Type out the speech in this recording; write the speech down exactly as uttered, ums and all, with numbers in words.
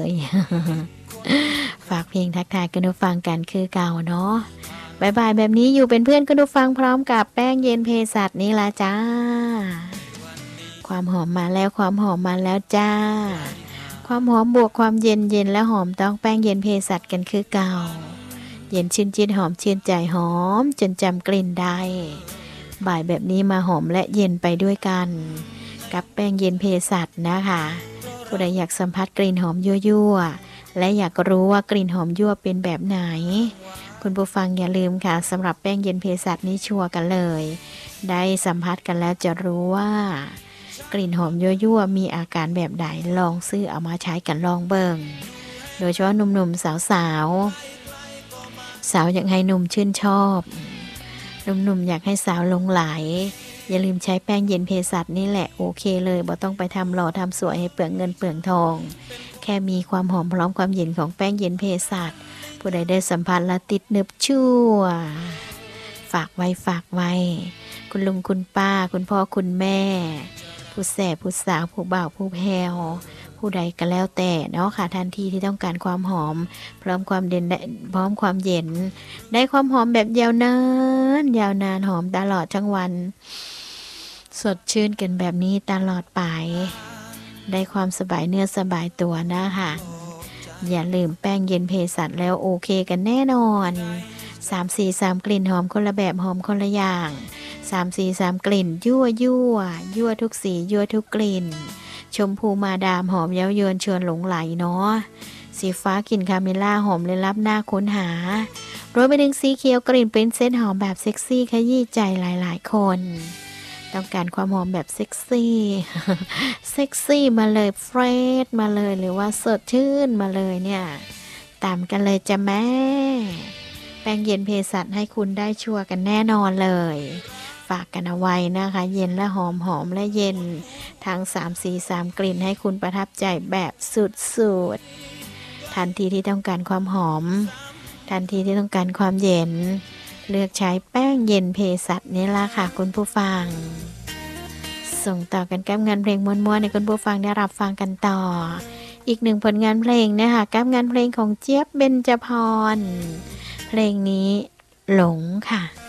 ย ฝากเพลงทักทายกันดูฟังกันคือเก่าเนาะบ่ายๆแบบนี้อยู่เป็นเพื่อนกันดูฟังพร้อมกับแป้งเย็นเภสัชนี่ละจ้าความหอมมาแล้วความหอมมาแล้วจ้าความหอมบวกความเย็นเย็นและหอมต้องแป้งเย็นเภสัชกันคือเก่าเย็นชื่นจิตหอมชื่นใจหอมจนจำกลิ่นได้บ่ายแบบนี้มาหอมและเย็นไปด้วยกันกับแป้งเย็นเภสัชนะคะผู้ใดอยากสัมผัสกลิ่นหอมยั่วๆและอยากรู้ว่ากลิ่นหอมยั่วเป็นแบบไหนคุณผู้ฟังอย่าลืมค่ะสำหรับแป้งเย็นเภสัชนี้ชัวร์กันเลยได้สัมผัสกันแล้วจะรู้ว่ากลิ่นหอมยั่วๆมีอาการแบบใดลองซื้อเอามาใช้กันลองเบิ่งโดยเฉพาะหนุ่มๆสาวๆสาวอยากให้หนุ่มชื่นชอบหนุ่มๆอยากให้สาวหลงไหลอย่าลืมใช้แป้งเย็นเภสัชนี่แหละโอเคเลยบ่ต้องไปทำหล่อทำสวยให้เปลืองเงินเปลืองทองแค่มีความหอมพร้อมความเย็นของแป้งเย็นเภสัชผู้ใดได้สัมผัสและติดนึบชั่วฝากไว้ฝากไว้คุณลุงคุณป้าคุณพ่อคุณแม่ผู้แสบผู้สาวผู้บ่าวผู้แพรวผู้ใดก็แล้วแต่เนาะค่ะทันทีที่ต้องการความหอมพร้อมความเด่นพร้อมความเย็นได้ความหอมแบบยาวนานยาวนานหอมตลอดทั้งวันสดชื่นกันแบบนี้ตลอดไปได้ความสบายเนื้อสบายตัวนะคะอย่าลืมแป้งเย็นเภสัชแล้วโอเคกันแน่นอนสาม สี่ สามกลิ่นหอมคนละแบบหอมคนละอย่างสาม สี่ สามกลิ่นยั่วยั่วยั่วทุกสียั่วทุกกลิ่นชมพูมาดามหอมเย้ายวนชวนหลงไหลเนาะสีฟ้ากลิ่นคาเมล่าหอมเลยลับหน้าค้นหารวมไปถึงสีเขียวกลิ่นเป็นเส้นหอมแบบเซ็กซี่ขยี้ใจหลายๆคนต้องการความหอมแบบเซ็กซี่เซ็กซี่มาเลยเฟรชมาเลยหรือว่าสดชื่นมาเลยเนี่ยตามกันเลยจ้ะแม่แป้งเย็นเภสัชให้คุณได้ชัวร์กันแน่นอนเลยฝากกันเอาไว้นะคะเย็นและหอมหอมและเย็นทั้งสาม สี่ สามกลิ่นให้คุณประทับใจแบบสุดๆทันทีที่ต้องการความหอมทันทีที่ต้องการความเย็นเลือกใช้แป้งเย็นเภสัชนี่ล่ะค่ะคุณผู้ฟังส่งต่อกันกับงานเพลงม้วนๆในคุณผู้ฟังได้รับฟังกันต่ออีกหนึ่งผลงานเพลงนะคะกับงานเพลงของเจี๊ยบเบญจพรเพลงนี้หลงค่ะ